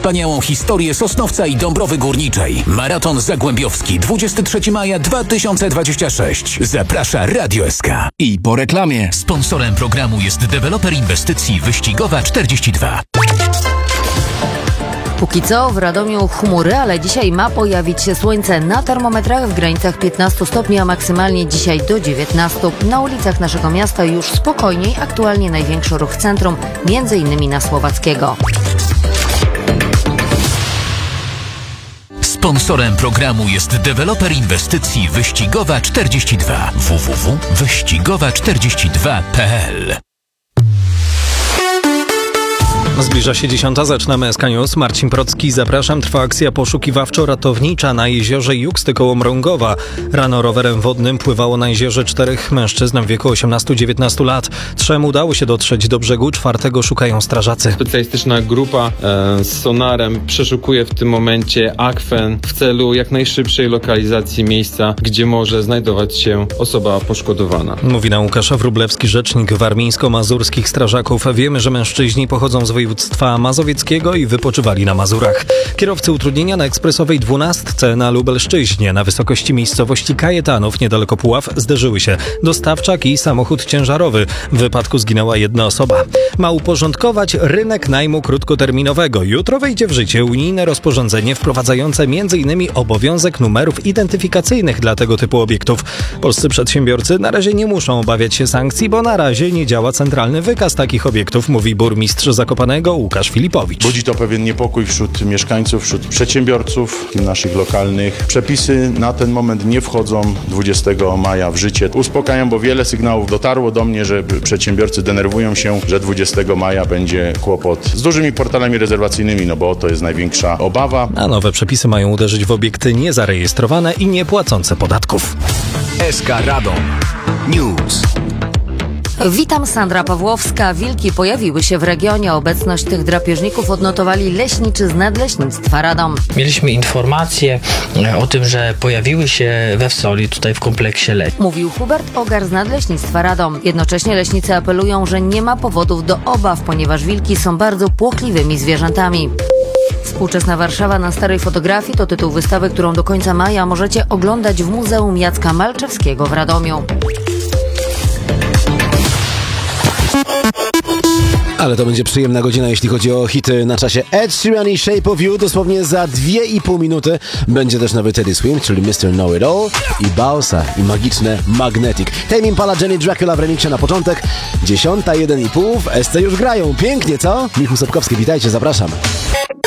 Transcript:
wspaniałą historię Sosnowca i Dąbrowy Górniczej. Maraton Zagłębiowski 23 maja 2026. Zaprasza Radio SK. I po reklamie. Sponsorem programu jest deweloper inwestycji Wyścigowa 42. Póki co w Radomiu chmury, ale dzisiaj ma pojawić się słońce na termometrach w granicach 15 stopni, a maksymalnie dzisiaj do 19. Na ulicach naszego miasta już spokojniej, aktualnie największy ruch w centrum, m.in. na Słowackiego. Sponsorem programu jest deweloper inwestycji Wyścigowa 42. www.wyścigowa42.pl. Zbliża się 10. Zaczynamy SK News. Marcin Procki, zapraszam. Trwa akcja poszukiwawczo-ratownicza na jeziorze Juksty koło Mrągowa. Rano rowerem wodnym pływało na jeziorze 4 mężczyzn w wieku 18-19 lat. 3 udało się dotrzeć do brzegu, 4 szukają strażacy. Specjalistyczna grupa z sonarem przeszukuje w tym momencie akwen w celu jak najszybszej lokalizacji miejsca, gdzie może znajdować się osoba poszkodowana. Mówi nam Łukasz Wróblewski, rzecznik warmińsko-mazurskich strażaków. Wiemy, że mężczyźni pochodzą z województwa mazowieckiego i wypoczywali na Mazurach. Kierowcy utrudnienia na ekspresowej 12 na Lubelszczyźnie na wysokości miejscowości Kajetanów niedaleko Puław zderzyły się dostawczak i samochód ciężarowy. W wypadku zginęła 1 osoba. Ma uporządkować rynek najmu krótkoterminowego. Jutro wejdzie w życie unijne rozporządzenie wprowadzające m.in. obowiązek numerów identyfikacyjnych dla tego typu obiektów. Polscy przedsiębiorcy na razie nie muszą obawiać się sankcji, bo na razie nie działa centralny wykaz takich obiektów, mówi burmistrz Zakopanego Łukasz Filipowicz. Budzi to pewien niepokój wśród mieszkańców, wśród przedsiębiorców naszych lokalnych. Przepisy na ten moment nie wchodzą 20 maja w życie. Uspokajam, bo wiele sygnałów dotarło do mnie, że przedsiębiorcy denerwują się, że 20 maja będzie kłopot z dużymi portalami rezerwacyjnymi, no bo to jest największa obawa. A nowe przepisy mają uderzyć w obiekty niezarejestrowane i niepłacące podatków. SK Radom News. Witam, Sandra Pawłowska. Wilki pojawiły się w regionie. Obecność tych drapieżników odnotowali leśniczy z Nadleśnictwa Radom. Mieliśmy informację o tym, że pojawiły się we Wsoli, tutaj w kompleksie leśnym. Mówił Hubert Ogar z Nadleśnictwa Radom. Jednocześnie leśnicy apelują, że nie ma powodów do obaw, ponieważ wilki są bardzo płochliwymi zwierzętami. Współczesna Warszawa na starej fotografii to tytuł wystawy, którą do końca maja możecie oglądać w Muzeum Jacka Malczewskiego w Radomiu. Ale to będzie przyjemna godzina, jeśli chodzi o hity na czasie. Ed Sheeran i Shape of You dosłownie za 2,5 minuty. Będzie też nowy Teddy Swim, czyli Mr. Know It All i Bausa i magiczne Magnetic. Tame Impala, Jenny Dracula w remiksie na początek. 10:01,5 w SC już grają. Pięknie, co? Michał Sobkowski, witajcie, zapraszam.